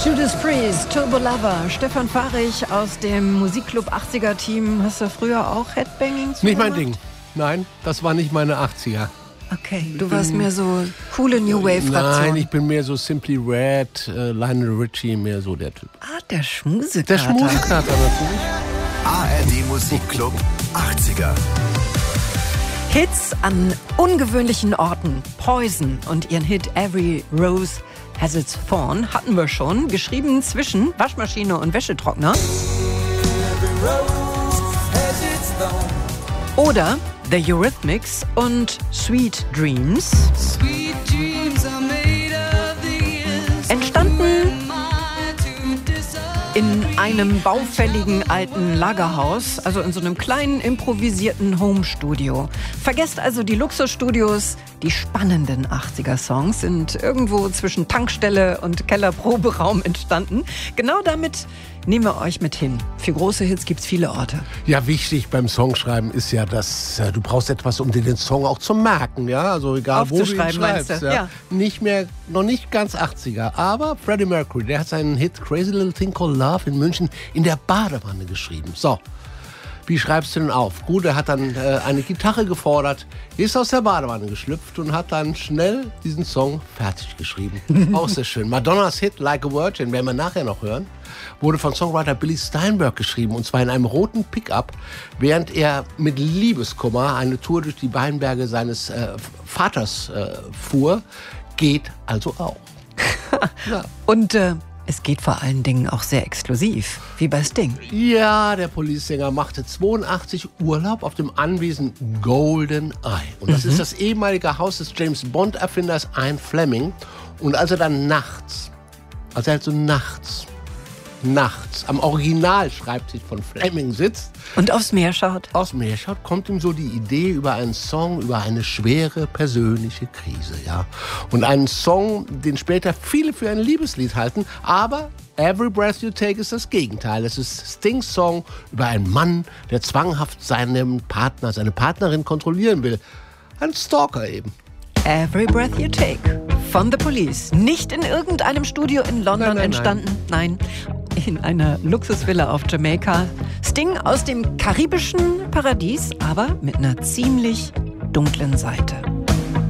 Judas Priest, Turbo Lover, Stefan Fahrig aus dem Musikclub 80er Team. Hast du früher auch Headbanging Nicht mein Ding. Nein, das war nicht meine 80er. Okay, du warst mehr so coole New Wave-Fraktion. Nein, ich bin mehr so Simply Red, Lionel Richie, mehr so der Typ. Ah, der Schmusekater. Der Schmusekater natürlich. ARD Musikclub 80er. Hits an ungewöhnlichen Orten. Poison und ihren Hit Every Rose Has Its Thorn hatten wir schon. Geschrieben zwischen Waschmaschine und Wäschetrockner. Oder The Eurythmics und Sweet Dreams. Entstanden in einem baufälligen alten Lagerhaus, also in so einem kleinen improvisierten Home-Studio. Vergesst also die Luxusstudios, die spannenden 80er-Songs sind irgendwo zwischen Tankstelle und Kellerproberaum entstanden. Genau damit nehmen wir euch mit hin. Für große Hits gibt's viele Orte. Ja, wichtig beim Songschreiben ist ja, dass du brauchst etwas, um dir den Song auch zu merken, ja, also egal wo du ihn schreibst, ja. Noch nicht ganz 80er, aber Freddie Mercury, der hat seinen Hit Crazy Little Thing Called Love in München in der Badewanne geschrieben. So, wie schreibst du denn auf? Gut, er hat dann eine Gitarre gefordert, ist aus der Badewanne geschlüpft und hat dann schnell diesen Song fertig geschrieben. Auch sehr schön. Madonnas Hit Like a Virgin, werden wir nachher noch hören, wurde von Songwriter Billy Steinberg geschrieben, und zwar in einem roten Pickup, während er mit Liebeskummer eine Tour durch die Weinberge seines Vaters fuhr. Geht also auch. Ja. Und es geht vor allen Dingen auch sehr exklusiv, wie bei Sting. Ja, der Police-Sänger machte 82 Urlaub auf dem Anwesen Golden Eye. Und das ist das ehemalige Haus des James-Bond-Erfinders Ian Fleming. Und als er dann nachts am Originalschreibtisch von Fleming sitzt und aufs Meer schaut, kommt ihm so die Idee über einen Song, über eine schwere persönliche Krise, ja. Und einen Song, den später viele für ein Liebeslied halten, aber Every Breath You Take ist das Gegenteil. Es ist Stings Song über einen Mann, der zwanghaft seine Partnerin kontrollieren will. Ein Stalker eben. Every Breath You Take von The Police. Nicht in irgendeinem Studio in London entstanden. Nein, in einer Luxusvilla auf Jamaika. Sting aus dem karibischen Paradies, aber mit einer ziemlich dunklen Seite.